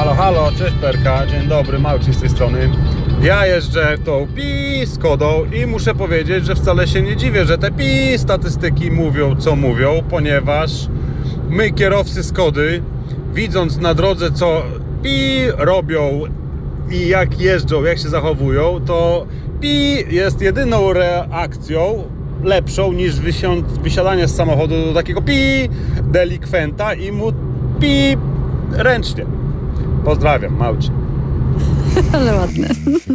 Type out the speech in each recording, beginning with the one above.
Halo, halo, cześć Perka, dzień dobry, Małci z tej strony. Ja jeżdżę tą Skodą i muszę powiedzieć, że wcale się nie dziwię, że te statystyki mówią, co mówią, ponieważ my, kierowcy Skody, widząc na drodze, co robią i jak jeżdżą, jak się zachowują, to jest jedyną reakcją lepszą niż wysiadanie z samochodu do takiego delikwenta i mu ręcznie. Pozdrawiam, Małci. Ale ładne.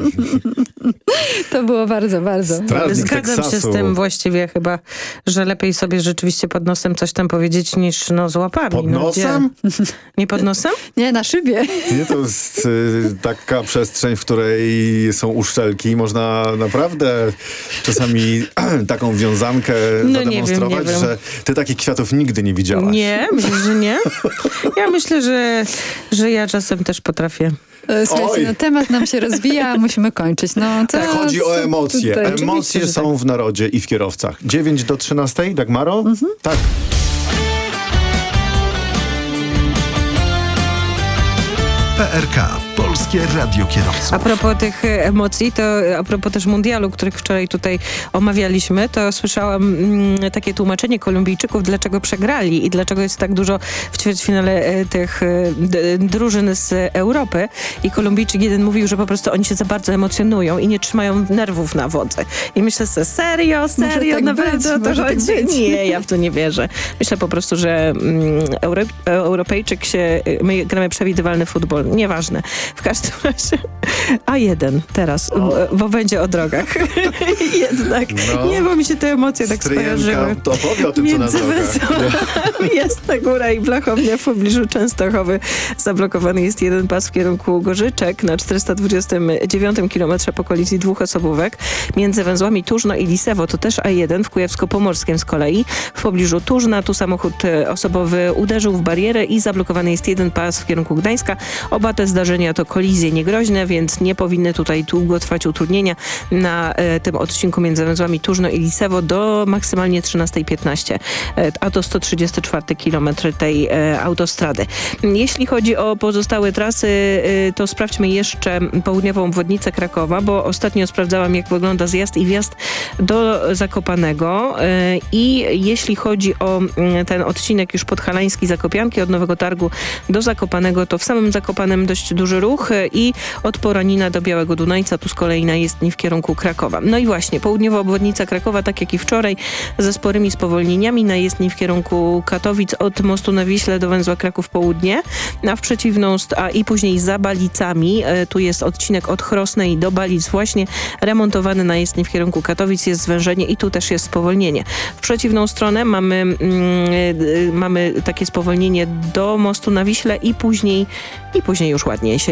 To było bardzo, bardzo. Zgadzam się z tym właściwie chyba, że lepiej sobie rzeczywiście pod nosem coś tam powiedzieć niż z łapami. Pod nosem? Nie pod nosem? Nie, na szybie. Nie, to jest taka przestrzeń, w której są uszczelki. Można naprawdę czasami taką wiązankę zademonstrować, nie wiem. że ty takich kwiatów nigdy nie widziałaś. Nie, myślę, że nie. Ja myślę, że ja czasem też potrafię. Słuchajcie, temat nam się rozwija, a musimy kończyć. Chodzi o emocje. Tutaj. Emocje są w narodzie i w kierowcach. 9 do 13, Dagmaro? Tak. PRK, Polskie Radio Kierowców. A propos tych emocji, to a propos też mundialu, których wczoraj tutaj omawialiśmy, to słyszałam takie tłumaczenie Kolumbijczyków, dlaczego przegrali i dlaczego jest tak dużo w ćwierćfinale tych drużyn z Europy. I Kolumbijczyk jeden mówił, że po prostu oni się za bardzo emocjonują i nie trzymają nerwów na wodze. I myślę sobie, serio, tak naprawdę o to chodzi? Nie, ja w to nie wierzę. Myślę po prostu, że Europejczyk my gramy przewidywalny futbol. Nieważne. W każdym razie A1 teraz, bo będzie o drogach. Jednak. Nie, bo mi się te emocje tak skojarzyły. To opowie o tym, co na drogach. Jasna Góra i Blachownia w pobliżu Częstochowy. Zablokowany jest jeden pas w kierunku Gorzyczek na 429 km po kolizji dwóch osobówek. Między węzłami Tużno i Lisewo to też A1 w Kujawsko-Pomorskiem z kolei. W pobliżu Tużna tu samochód osobowy uderzył w barierę i zablokowany jest jeden pas w kierunku Gdańska. Oba te zdarzenia to kolizje niegroźne, więc nie powinny tutaj długo trwać utrudnienia na tym odcinku między węzłami Tużno i Lisewo do maksymalnie 13:15, a to 134 km tej autostrady. Jeśli chodzi o pozostałe trasy, to sprawdźmy jeszcze południową obwodnicę Krakowa, bo ostatnio sprawdzałam, jak wygląda zjazd i wjazd do Zakopanego i jeśli chodzi o ten odcinek już podhalański Zakopianki od Nowego Targu do Zakopanego, to w samym Zakopanem dość duży ruch i od Poranina do Białego Dunajca, tu z kolei na jezdni w kierunku Krakowa. No i właśnie, południowa obwodnica Krakowa, tak jak i wczoraj, ze sporymi spowolnieniami na jezdni w kierunku Katowic od mostu na Wiśle do węzła Kraków Południe, a w przeciwną i później za Balicami, tu jest odcinek od Chrosnej do Balic właśnie remontowany na jezdni w kierunku Katowic, jest zwężenie i tu też jest spowolnienie. W przeciwną stronę mamy takie spowolnienie do mostu na Wiśle i później już ładniej się